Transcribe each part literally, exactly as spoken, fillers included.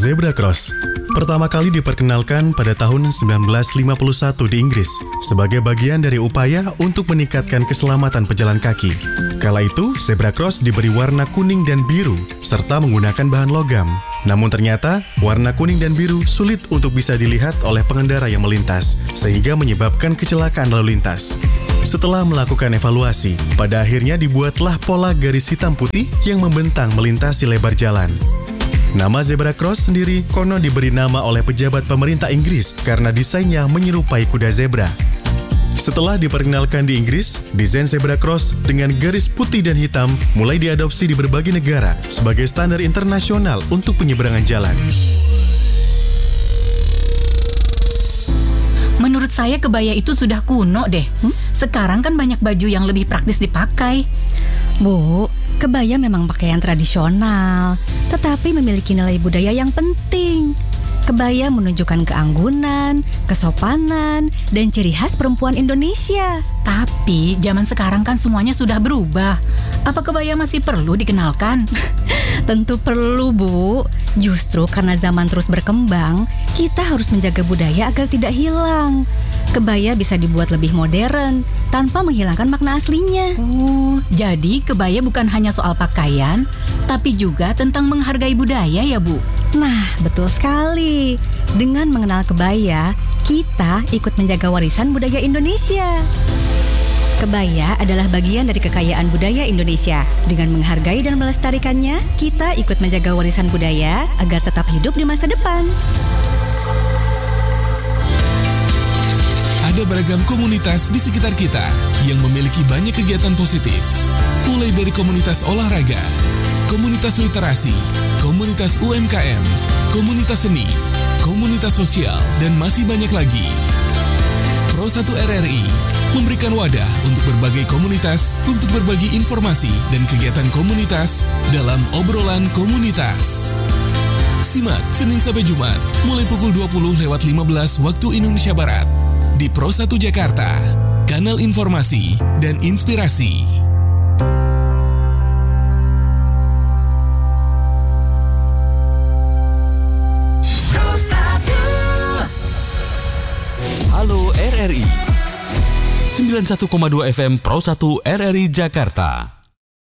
Zebra Cross pertama kali diperkenalkan pada tahun sembilan belas lima puluh satu di Inggris sebagai bagian dari upaya untuk meningkatkan keselamatan pejalan kaki. Kala itu, zebra cross diberi warna kuning dan biru serta menggunakan bahan logam. Namun ternyata, warna kuning dan biru sulit untuk bisa dilihat oleh pengendara yang melintas, sehingga menyebabkan kecelakaan lalu lintas. Setelah melakukan evaluasi, pada akhirnya dibuatlah pola garis hitam putih yang membentang melintasi lebar jalan. Nama zebra cross sendiri konon diberi nama oleh pejabat pemerintah Inggris karena desainnya menyerupai kuda zebra. Setelah diperkenalkan di Inggris, desain zebra cross dengan garis putih dan hitam mulai diadopsi di berbagai negara sebagai standar internasional untuk penyeberangan jalan. Menurut saya kebaya itu sudah kuno deh. Hmm? Sekarang kan banyak baju yang lebih praktis dipakai. Bu, kebaya memang pakaian tradisional, tetapi memiliki nilai budaya yang penting. Kebaya menunjukkan keanggunan, kesopanan, dan ciri khas perempuan Indonesia. Tapi zaman sekarang kan semuanya sudah berubah. Apa kebaya masih perlu dikenalkan? Tentu perlu, Bu. Justru karena zaman terus berkembang, kita harus menjaga budaya agar tidak hilang. Kebaya bisa dibuat lebih modern tanpa menghilangkan makna aslinya. Oh, jadi kebaya bukan hanya soal pakaian, tapi juga tentang menghargai budaya ya, Bu? Nah, betul sekali. Dengan mengenal kebaya, kita ikut menjaga warisan budaya Indonesia. Kebaya adalah bagian dari kekayaan budaya Indonesia. Dengan menghargai dan melestarikannya, kita ikut menjaga warisan budaya agar tetap hidup di masa depan. Ada beragam komunitas di sekitar kita yang memiliki banyak kegiatan positif. Mulai dari komunitas olahraga, komunitas literasi, komunitas U M K M, komunitas seni, komunitas sosial, dan masih banyak lagi. Pro satu R R I memberikan wadah untuk berbagai komunitas untuk berbagi informasi dan kegiatan komunitas dalam obrolan komunitas. Simak Senin sampai Jumat mulai pukul dua puluh lewat lima belas waktu Indonesia Barat di Pro satu Jakarta, kanal informasi dan inspirasi. Halo R R I sembilan puluh satu koma dua F M Pro satu R R I Jakarta.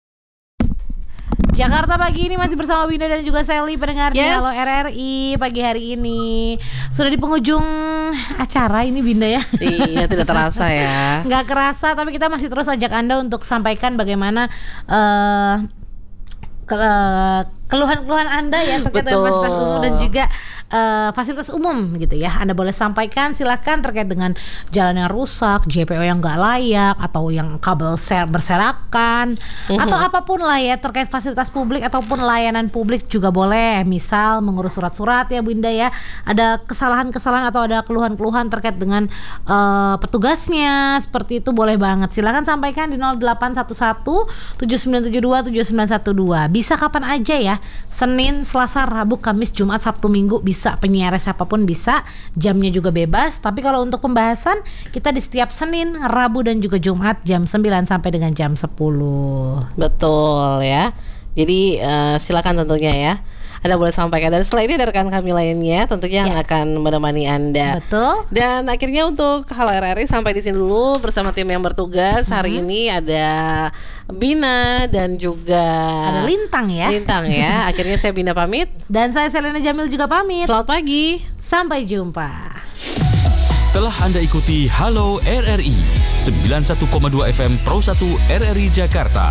Jakarta pagi ini masih bersama Winda dan juga Sally pendengar di Yes. Halo R R I pagi hari ini. Sudah di penghujung acara ini Winda ya. Iya, tidak terasa ya. Nggak kerasa, tapi kita masih terus ajak Anda untuk sampaikan bagaimana uh, ke- keluhan-keluhan Anda ya terkait dengan Betul. fasilitas umum dan juga uh, fasilitas umum gitu ya. Anda boleh sampaikan silakan terkait dengan jalan yang rusak, J P O yang nggak layak, atau yang kabel ser- berserakan, Mhm. atau apapun lah ya terkait fasilitas publik ataupun layanan publik juga boleh. Misal mengurus surat-surat ya Bunda ya. Ada kesalahan-kesalahan atau ada keluhan-keluhan terkait dengan uh, petugasnya seperti itu boleh banget. Silakan sampaikan di nol delapan satu satu tujuh sembilan tujuh dua tujuh sembilan satu dua. Bisa kapan aja ya. Senin, Selasa, Rabu, Kamis, Jumat, Sabtu, Minggu bisa. Penyiar siapapun bisa. Jamnya juga bebas. Tapi kalau untuk pembahasan kita di setiap Senin, Rabu dan juga Jumat jam sembilan sampai dengan jam sepuluh. Betul ya. Jadi uh, silakan tentunya ya. Anda boleh sampaikan. Dan setelah ini ada rekan kami lainnya tentunya yang Ya. akan menemani Anda. Betul. Dan akhirnya untuk Halo R R I sampai di sini dulu bersama tim yang bertugas. Hari ini ada Bina dan juga Ada Lintang ya. Lintang ya. Akhirnya saya Bina pamit. Dan saya Selena Jamil juga pamit. Selamat pagi. Sampai jumpa. Telah Anda ikuti Halo R R I sembilan puluh satu koma dua F M Pro satu R R I Jakarta.